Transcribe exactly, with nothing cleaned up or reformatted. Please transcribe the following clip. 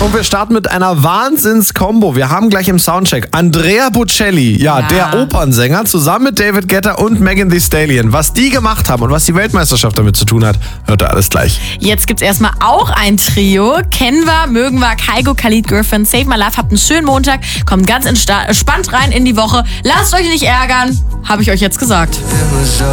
Und wir starten mit einer Wahnsinns-Kombo. Wir haben gleich im Soundcheck Andrea Bocelli, ja, Ja. der Opernsänger, zusammen mit David Guetta und Megan Thee Stallion. Was die gemacht haben und was die Weltmeisterschaft damit zu tun hat, hört ihr alles gleich. Jetzt gibt's erstmal auch ein Trio. Kennen wir, mögen wir, Kygo, Khalid, Griffin, Save My Life. Habt einen schönen Montag, kommt ganz entspannt rein in die Woche. Lasst euch nicht ärgern, habe ich euch jetzt gesagt.